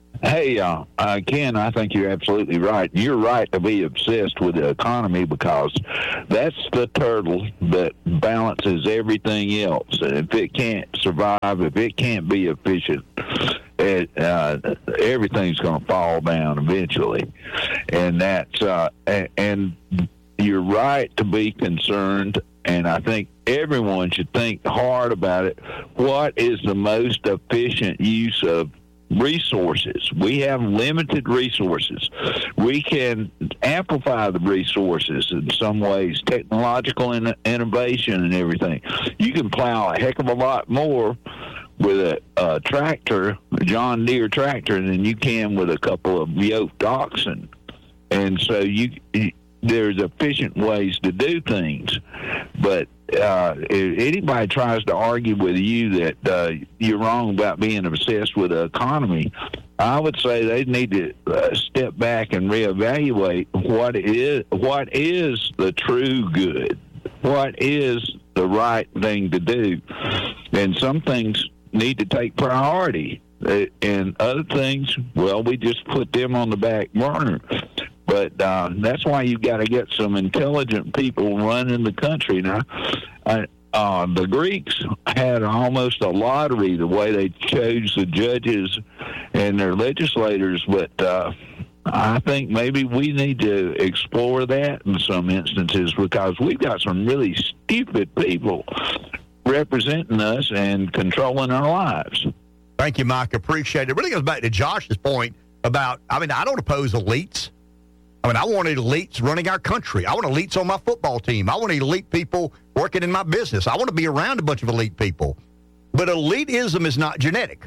Hey, uh, uh, Ken, I think you're absolutely right. You're right to be obsessed with the economy because that's the turtle that balances everything else. And if it can't survive, if it can't be efficient, it, uh, everything's going to fall down eventually. And that's uh, and, and you're right to be concerned. And I think everyone should think hard about it. What is the most efficient use of resources? We have limited resources. We can amplify the resources in some ways, technological in- innovation and everything. You can plow a heck of a lot more with a, a tractor, a John Deere tractor, than you can with a couple of yoked oxen. And so you, you there's efficient ways to do things. But uh, if anybody tries to argue with you that uh, you're wrong about being obsessed with the economy, I would say they need to uh, step back and reevaluate what is what is the true good, what is the right thing to do. And some things need to take priority, and other things, well, we just put them on the back burner. But uh, that's why you've got to get some intelligent people running the country. Now, uh, uh, the Greeks had almost a lottery the way they chose the judges and their legislators, but uh, I think maybe we need to explore that in some instances because we've got some really stupid people representing us and controlling our lives. Thank you, Mike. Appreciate it. It really goes back to Josh's point about, I mean, I don't oppose elites. I mean, I want elites running our country. I want elites on my football team. I want elite people working in my business. I want to be around a bunch of elite people. But elitism is not genetic.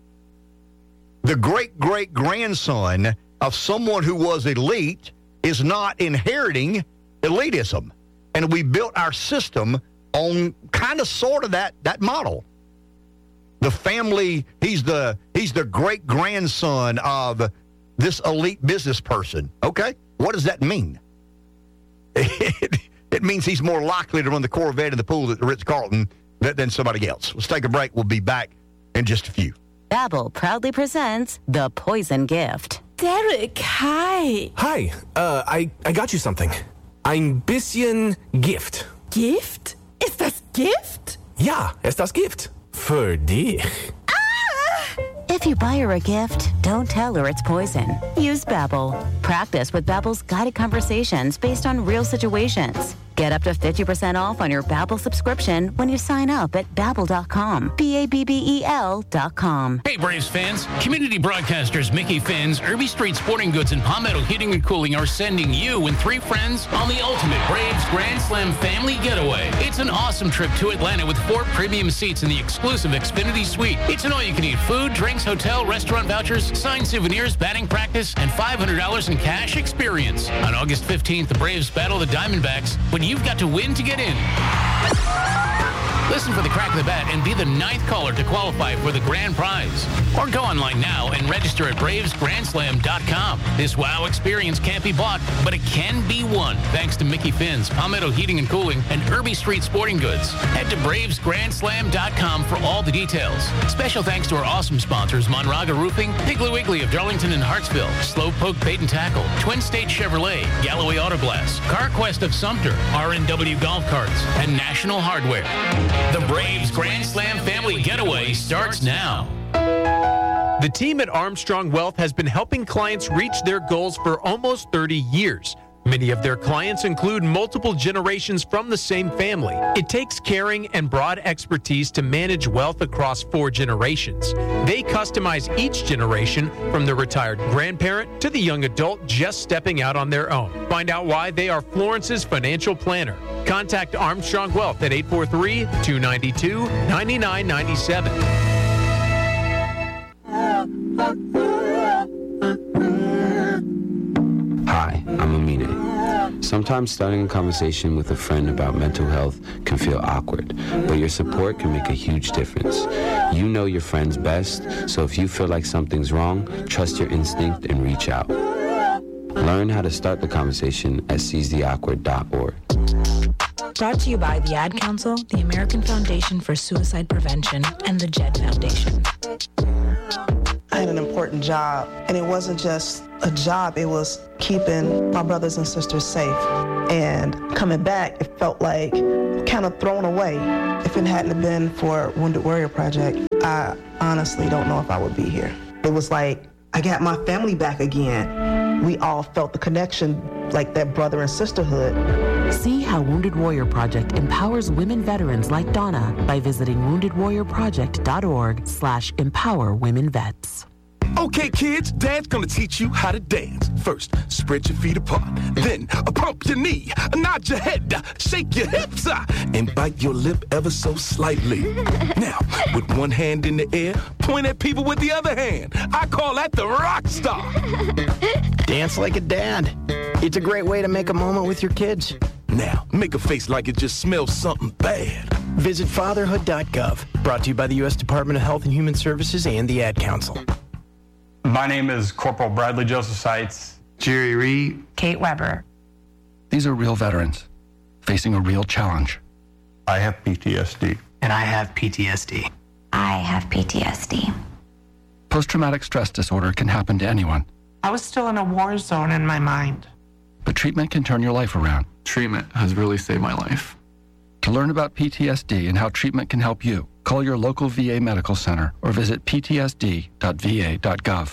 The great-great-grandson of someone who was elite is not inheriting elitism. And we built our system on kind of sort of that, that model. The family, he's the he's the great-grandson of this elite business person. Okay, what does that mean? It, it means he's more likely to run the Corvette in the pool at the Ritz-Carlton than, than somebody else. Let's take a break. We'll be back in just a few. Babbel proudly presents The Poison Gift. Derek, hi. Hi, uh, I, I got you something. Ein bisschen Gift. Gift? Ist das Gift? Ja, ist das Gift. Für dich. If you buy her a gift, don't tell her it's poison. Use Babbel. Practice with Babbel's guided conversations based on real situations. Get up to fifty percent off on your Babbel subscription when you sign up at Babbel dot com. B A B B E L dot com. Hey, Braves fans. Community broadcasters Mickey Finn's, Irby Street Sporting Goods, and Palmetto Heating and Cooling are sending you and three friends on the ultimate Braves Grand Slam family getaway. It's an awesome trip to Atlanta with four premium seats in the exclusive Xfinity Suite. It's an all-you-can-eat food, drinks, hotel, restaurant vouchers, signed souvenirs, batting practice, and five hundred dollars in cash experience. On August fifteenth, the Braves battle the Diamondbacks, but you've got to win to get in. Listen for the crack of the bat and be the ninth caller to qualify for the grand prize. Or go online now and register at Braves Grand Slam dot com. This wow experience can't be bought, but it can be won thanks to Mickey Finn's, Palmetto Heating and Cooling, and Irby Street Sporting Goods. Head to Braves Grand Slam dot com for all the details. Special thanks to our awesome sponsors, Monraga Roofing, Piggly Wiggly of Darlington and Hartsville, Slowpoke Bait and Tackle, Twin State Chevrolet, Galloway Auto Glass, CarQuest of Sumter, R and W Golf Carts, and National Hardware. The Braves Grand Slam Family Getaway starts now. The team at Armstrong Wealth has been helping clients reach their goals for almost thirty years. Many of their clients include multiple generations from the same family. It takes caring and broad expertise to manage wealth across four generations. They customize each generation from the retired grandparent to the young adult just stepping out on their own. Find out why they are Florence's financial planner. Contact Armstrong Wealth at eight four three, two nine two, nine nine nine seven. Hi, I'm Amine. Sometimes starting a conversation with a friend about mental health can feel awkward, but your support can make a huge difference. You know your friends best, so if you feel like something's wrong, trust your instinct and reach out. Learn how to start the conversation at seize the awkward dot org. Brought to you by the Ad Council, the American Foundation for Suicide Prevention, and the Jed Foundation. I had an important job. And it wasn't just a job, it was keeping my brothers and sisters safe. And coming back, it felt like kind of thrown away. If it hadn't been for Wounded Warrior Project, I honestly don't know if I would be here. It was like, I got my family back again. We all felt the connection, like that brother and sisterhood. See how Wounded Warrior Project empowers women veterans like Donna by visiting wounded warrior project dot org slash empower women vets. Okay, kids, Dad's gonna teach you how to dance. First, spread your feet apart. Then, uh, pump your knee, uh, nod your head, uh, shake your hips, uh, and bite your lip ever so slightly. Now, with one hand in the air, point at people with the other hand. I call that the rock star. Dance like a dad. It's a great way to make a moment with your kids. Now, make a face like it just smells something bad. Visit fatherhood dot gov. Brought to you by the U S Department of Health and Human Services and the Ad Council. My name is Corporal Bradley Joseph Seitz. Jerry Reed. Kate Weber. These are real veterans facing a real challenge. I have P T S D. And I have P T S D. I have P T S D. Post-traumatic stress disorder can happen to anyone. I was still in a war zone in my mind. But treatment can turn your life around. Treatment has really saved my life. To learn about P T S D and how treatment can help you, call your local V A medical center or visit p t s d dot v a dot gov.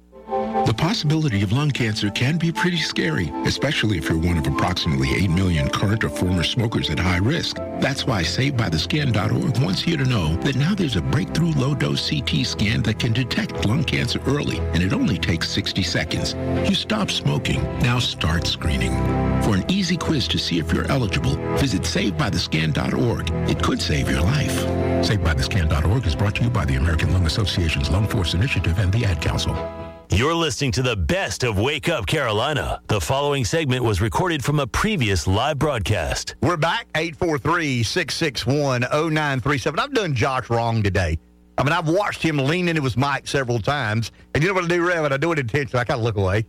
The possibility of lung cancer can be pretty scary, especially if you're one of approximately eight million current or former smokers at high risk. That's why Saved By The Skin dot org wants you to know that now there's a breakthrough low-dose C T scan that can detect lung cancer early, and it only takes sixty seconds. You stop smoking, now start screening. For an easy quiz to see if you're eligible, visit Saved By The Skin dot org. It could save your life. Saved By The Skin dot org is brought to you by the American Lung Association's Lung Force Initiative and the Ad Council. You're listening to the best of Wake Up Carolina. The following segment was recorded from a previous live broadcast. We're back, eight four three, six six one, oh nine three seven. I've done Josh wrong today. I mean, I've watched him lean into his mic several times. And you know what I do, Rev? I do it intentionally. I kind of look away.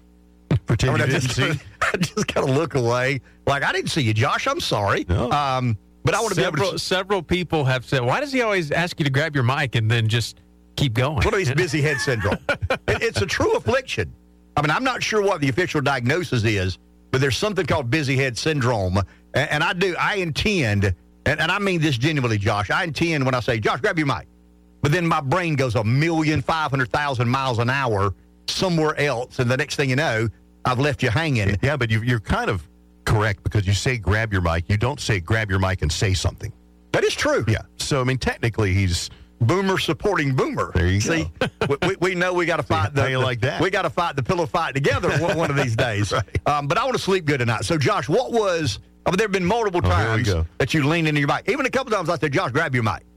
Pretend I mean, you I didn't just, see. I just kind of look away. Like, I didn't see you, Josh. I'm sorry. No. Um, but I want to be several, able to... Several people have said, why does he always ask you to grab your mic and then just... keep going? One of these busy head syndrome. it, it's a true affliction. I mean, I'm not sure what the official diagnosis is, but there's something called busy head syndrome. And, and I do, I intend, and, and I mean this genuinely, Josh, I intend when I say, Josh, grab your mic. But then my brain goes a million, five hundred thousand miles an hour somewhere else. And the next thing you know, I've left you hanging. Yeah, but you, you're kind of correct because you say grab your mic. You don't say grab your mic and say something. That is true. Yeah. So, I mean, technically he's... Boomer supporting Boomer. There you See, go. we, we know we got to fight the, how you like that? We got to fight the pillow fight together one, one of these days. Right. um, but I want to sleep good tonight. So, Josh, what was? I mean, there have been multiple Oh, here we times go. that you leaned into your mic. Even a couple times I said, Josh, grab your mic.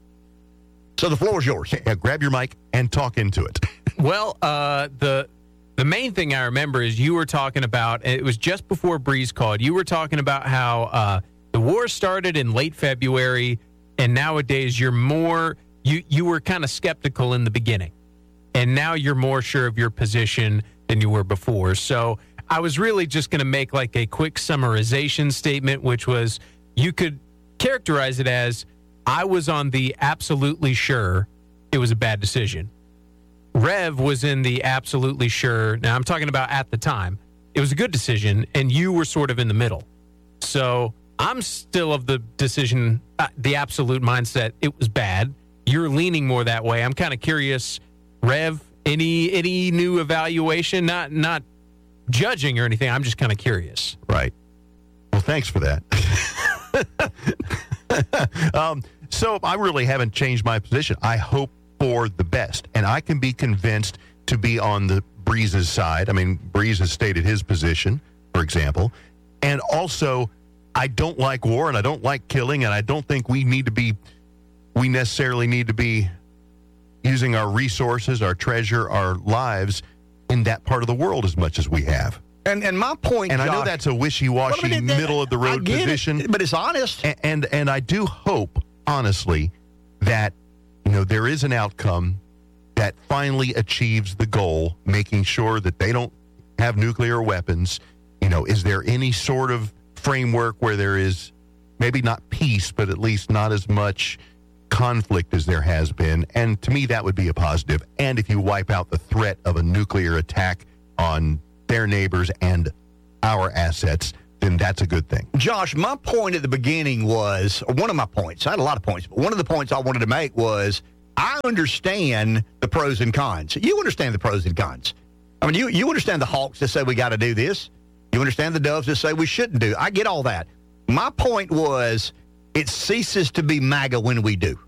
So the floor is yours. Yeah, grab your mic and talk into it. Well, uh, the the main thing I remember is you were talking about, and it was just before Breeze called, you were talking about how uh, the war started in late February, and nowadays you're more... You you were kind of skeptical in the beginning, and now you're more sure of your position than you were before. So I was really just going to make like a quick summarization statement, which was you could characterize it as I was on the absolutely sure it was a bad decision. Rev was in the absolutely sure. Now I'm talking about at the time. It was a good decision, and you were sort of in the middle. So I'm still of the decision, uh, the absolute mindset, it was bad. You're leaning more that way. I'm kind of curious, Rev, any any new evaluation? Not not judging or anything. I'm just kind of curious. Right. Well, thanks for that. um, so I really haven't changed my position. I hope for the best, and I can be convinced to be on the Breeze's side. I mean, Breeze has stated his position, for example, and also I don't like war and I don't like killing, and I don't think we need to be. We necessarily need to be using our resources, our treasure, our lives in that part of the world as much as we have. And and my point, and Josh, I know that's a wishy-washy, well, I mean, that, middle of the road position, it, but it's honest. And, and and I do hope, honestly, that you know there is an outcome that finally achieves the goal, making sure that they don't have nuclear weapons. You know, is there any sort of framework where there is maybe not peace, but at least not as much conflict as there has been, and to me that would be a positive. And if you wipe out the threat of a nuclear attack on their neighbors and our assets, then that's a good thing. Josh, my point at the beginning was, or one of my points, I had a lot of points, but one of the points I wanted to make was I understand the pros and cons. You understand the pros and cons. I mean, you, you understand the hawks that say we got to do this. You understand the doves that say we shouldn't do. I get all that. My point was it ceases to be MAGA when we do.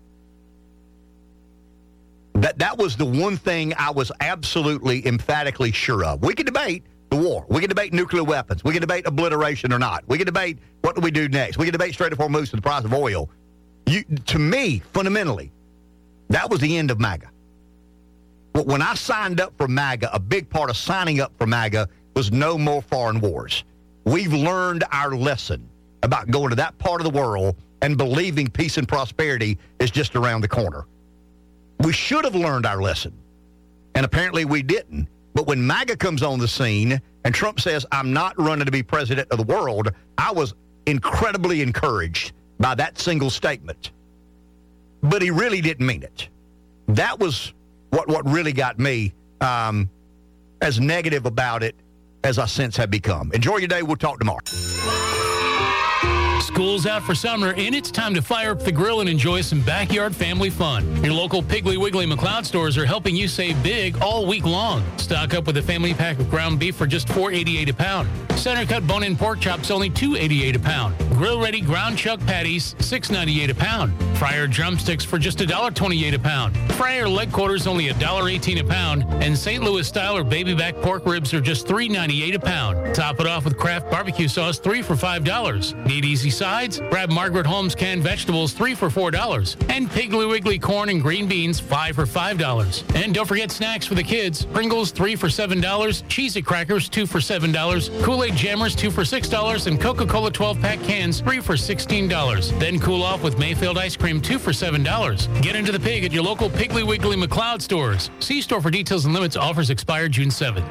That that was the one thing I was absolutely emphatically sure of. We can debate the war. We can debate nuclear weapons. We can debate obliteration or not. We can debate what do we do next. We can debate Strait of Hormuz and the price of oil. You, to me, fundamentally, that was the end of MAGA. But when I signed up for MAGA, a big part of signing up for MAGA was no more foreign wars. We've learned our lesson about going to that part of the world and believing peace and prosperity is just around the corner. We should have learned our lesson, and apparently we didn't. But when MAGA comes on the scene and Trump says, I'm not running to be president of the world, I was incredibly encouraged by that single statement. But he really didn't mean it. That was what, what really got me um, as negative about it as I since have become. Enjoy your day. We'll talk tomorrow. School's out for summer, and it's time to fire up the grill and enjoy some backyard family fun. Your local Piggly Wiggly McLeod stores are helping you save big all week long. Stock up with a family pack of ground beef for just four dollars and eighty-eight cents a pound. Center cut bone-in pork chops only two dollars and eighty-eight cents a pound. Grill-ready ground chuck patties, six dollars and ninety-eight cents a pound. Fryer drumsticks for just one dollar and twenty-eight cents a pound. Fryer leg quarters only one dollar and eighteen cents a pound. And Saint Louis style or baby back pork ribs are just three dollars and ninety-eight cents a pound. Top it off with Kraft barbecue sauce, three for five dollars. Need easy sides? Grab Margaret Holmes canned vegetables, three for four dollars. And Piggly Wiggly corn and green beans, five for five dollars. And don't forget snacks for the kids. Pringles, three for seven dollars. Cheez-It crackers, two for seven dollars. Kool-Aid jammers, two for six dollars. And Coca-Cola twelve-pack cans, three for sixteen dollars. Then cool off with Mayfield ice cream, two for seven dollars. Get into the pig at your local Piggly Wiggly McLeod stores. See store for details and limits. Offers expire June seventh.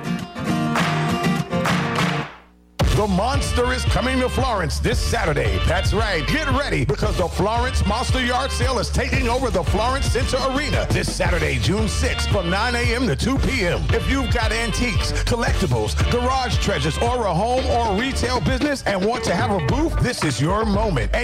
The Monster is coming to Florence this Saturday. That's right. Get ready because the Florence Monster Yard Sale is taking over the Florence Center Arena this Saturday, June sixth from nine a.m. to two p.m. If you've got antiques, collectibles, garage treasures, or a home or retail business and want to have a booth, this is your moment. And